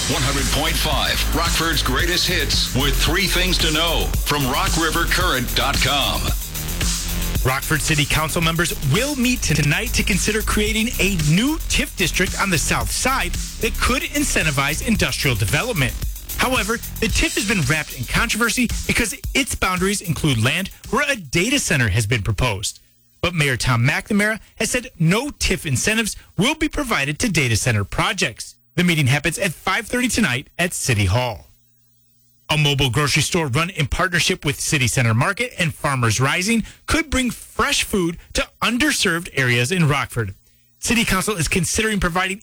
100.5, Rockford's greatest hits with 3 things to know from RockRiverCurrent.com. Rockford City Council members will meet tonight to consider creating a new TIF district on the south side that could incentivize industrial development. However, the TIF has been wrapped in controversy because its boundaries include land where a data center has been proposed. But Mayor Tom McNamara has said no TIF incentives will be provided to data center projects. The meeting happens at 5:30 tonight at City Hall. A mobile grocery store run in partnership with City Center Market and Farmers Rising could bring fresh food to underserved areas in Rockford. City Council is considering providing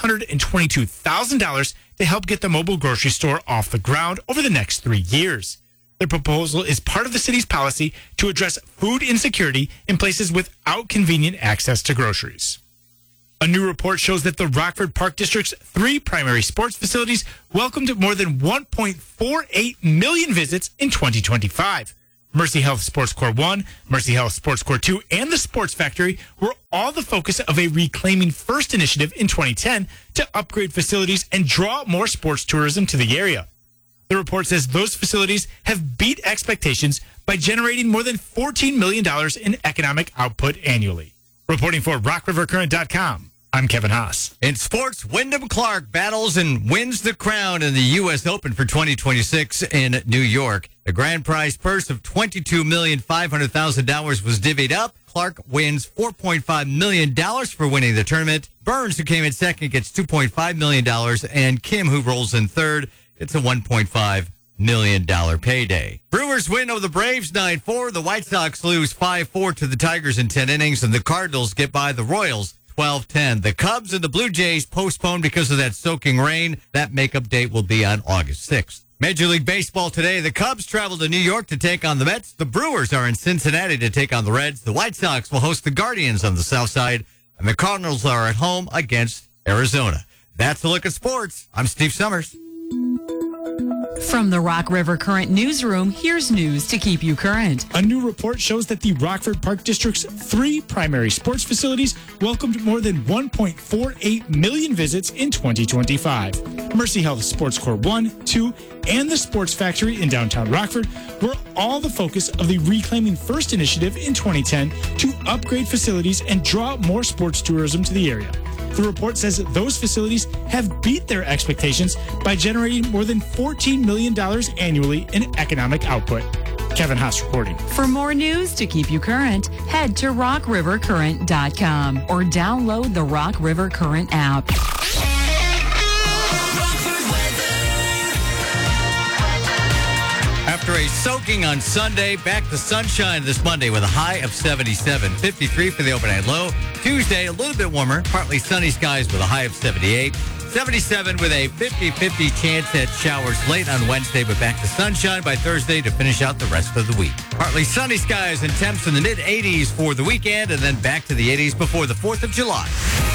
$822,000 to help get the mobile grocery store off the ground over the next 3 years. The proposal is part of the city's policy to address food insecurity in places without convenient access to groceries. A new report shows that the Rockford Park District's 3 primary sports facilities welcomed more than 1.48 million visits in 2025. Mercy Health Sports Core 1, Mercy Health Sports Core 2, and the Sports Factory were all the focus of a Reclaiming First initiative in 2010 to upgrade facilities and draw more sports tourism to the area. The report says those facilities have beat expectations by generating more than $14 million in economic output annually. Reporting for RockRiverCurrent.com. I'm Kevin Haas. In sports, Wyndham Clark battles and wins the crown in the U.S. Open for 2026 in New York. The grand prize purse of $22,500,000 was divvied up. Clark wins $4.5 million for winning the tournament. Burns, who came in second, gets $2.5 million. And Kim, who rolls in third, gets a $1.5 million payday. Brewers win over the Braves 9-4. The White Sox lose 5-4 to the Tigers in 10 innings. And the Cardinals get by the Royals 12-10. The Cubs and the Blue Jays postponed because of that soaking rain. That makeup date will be on August 6th. Major League Baseball today. The Cubs travel to New York to take on the Mets. The Brewers are in Cincinnati to take on the Reds. The White Sox will host the Guardians on the south side. And the Cardinals are at home against Arizona. That's a look at sports. I'm Steve Summers. From the Rock River Current newsroom, here's news to keep you current. A new report shows that the Rockford Park District's 3 primary sports facilities welcomed more than 1.48 million visits in 2025. Mercy Health Sports Core 1, 2, and the Sports Factory in downtown Rockford were all the focus of the Reclaiming First initiative in 2010 to upgrade facilities and draw more sports tourism to the area. The report says that those facilities have beat their expectations by generating more than $14 million annually in economic output. Kevin Haas reporting. For more news to keep you current, head to RockRiverCurrent.com or download the Rock River Current app. After a soaking on Sunday, back to sunshine this Monday with a high of 77. 53 for the overnight low. Tuesday, a little bit warmer, partly sunny skies with a high of 78. 77 with a 50-50 chance at showers late on Wednesday, but back to sunshine by Thursday to finish out the rest of the week. Partly sunny skies and temps in the mid-80s for the weekend, and then back to the 80s before the 4th of July.